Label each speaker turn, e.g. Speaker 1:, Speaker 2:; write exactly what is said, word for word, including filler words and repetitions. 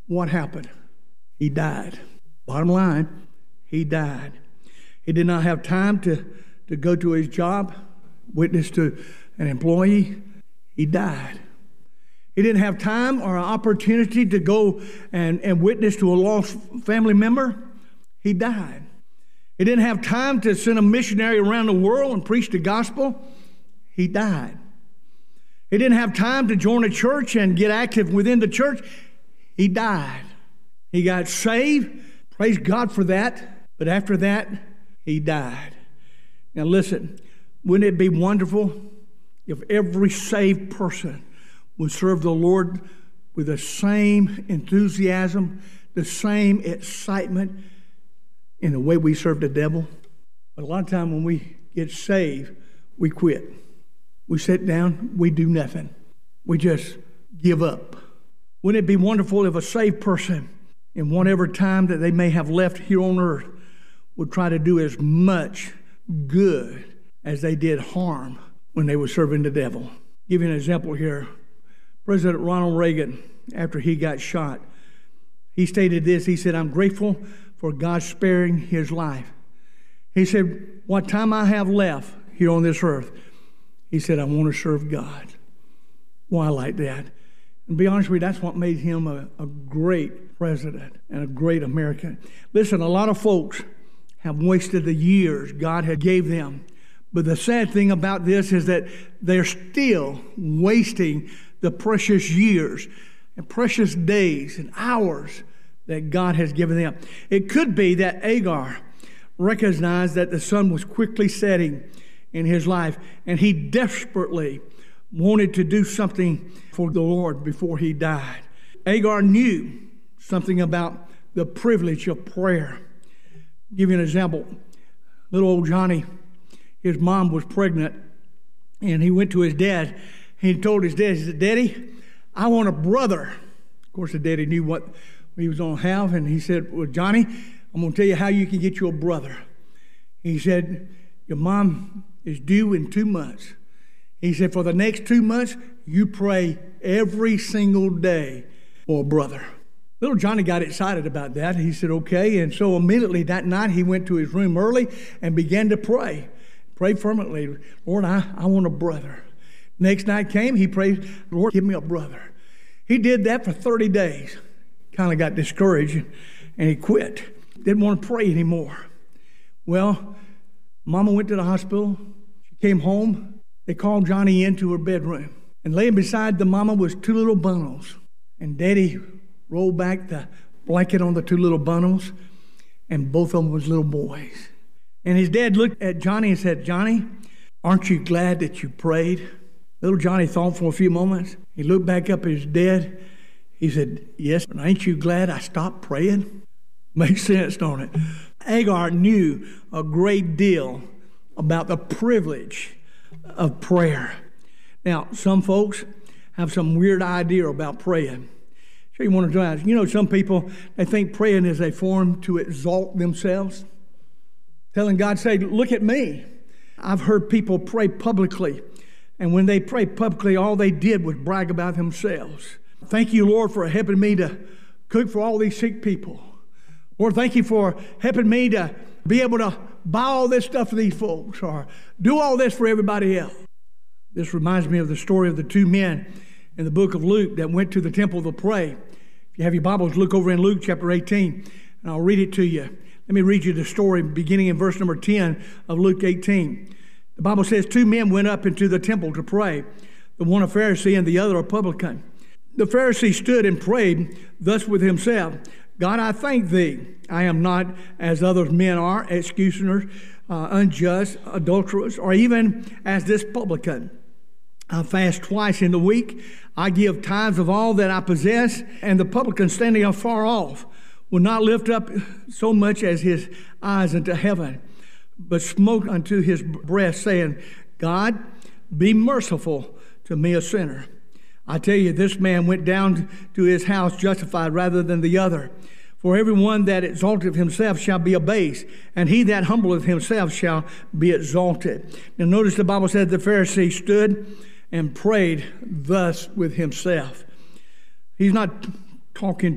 Speaker 1: what happened? He died. Bottom line, he died. He did not have time to, to go to his job, witness to an employee. He died. He didn't have time or an opportunity to go and, and witness to a lost family member. He died. He didn't have time to send a missionary around the world and preach the gospel. He died. He didn't have time to join a church and get active within the church. He died. He got saved. Praise God for that. But after that, he died. Now listen, wouldn't it be wonderful if every saved person would serve the Lord with the same enthusiasm, the same excitement in the way we serve the devil? But a lot of time when we get saved, we quit. We sit down, we do nothing. We just give up. Wouldn't it be wonderful if a saved person, in whatever time that they may have left here on earth, would try to do as much good as they did harm when they were serving the devil? I'll give you an example here. President Ronald Reagan, after he got shot, he stated this. He said, "I'm grateful for God sparing his life." He said, "What time I have left here on this earth," he said, "I want to serve God." Why, I like that. And to be honest with you, that's what made him a, a great president and a great American. Listen, a lot of folks have wasted the years God had gave them. But the sad thing about this is that they're still wasting the precious years and precious days and hours that God has given them. It could be that Agar recognized that the sun was quickly setting in his life, and he desperately wanted to do something for the Lord before he died. Agar knew something about the privilege of prayer. I'll give you an example. Little old Johnny, his mom was pregnant, and he went to his dad. He told his dad, he said, "Daddy, I want a brother." Of course, the daddy knew what he was going to have, and he said, "Well, Johnny, I'm going to tell you how you can get you a brother." He said, "Your mom is due in two months. He said, for the next two months, you pray every single day for a brother." Little Johnny got excited about that. He said, okay. And so immediately that night, he went to his room early and began to pray. Prayed fervently, "Lord, I, I want a brother." Next night came, he prayed, "Lord, give me a brother." He did that for thirty days. Kind of got discouraged, and he quit. Didn't want to pray anymore. Well, Mama went to the hospital. She came home. They called Johnny into her bedroom. And laying beside the mama was two little bundles. And Daddy rolled back the blanket on the two little bundles, and both of them was little boys. And his dad looked at Johnny and said, "Johnny, aren't you glad that you prayed?" Little Johnny thought for a few moments. He looked back up at his dad. He said, "Yes, but ain't you glad I stopped praying?" Makes sense, don't it? Agar knew a great deal about the privilege of prayer. Now, some folks have some weird idea about praying. Sure, you want to try. You know, some people, they think praying is a form to exalt themselves. Telling God, say, "Look at me." I've heard people pray publicly, and when they pray publicly, all they did was brag about themselves. "Thank you, Lord, for helping me to cook for all these sick people. Lord, thank you for helping me to be able to buy all this stuff for these folks, or do all this for everybody else." This reminds me of the story of the two men in the book of Luke that went to the temple to pray. If you have your Bibles, look over in Luke chapter eighteen, and I'll read it to you. Let me read you the story beginning in verse number ten of Luke eighteen. The Bible says, "Two men went up into the temple to pray, the one a Pharisee and the other a publican. The Pharisee stood and prayed thus with himself, 'God, I thank thee, I am not as other men are, executioners, uh, unjust, adulterers, or even as this publican. I fast twice in the week. I give tithes of all that I possess.' And the publican, standing afar off, will not lift up so much as his eyes unto heaven, but smote unto his breast, saying, 'God, be merciful to me, a sinner.' I tell you, this man went down to his house justified rather than the other. For everyone that exalteth himself shall be abased, and he that humbleth himself shall be exalted." Now notice the Bible said the Pharisee stood and prayed thus with himself. He's not talking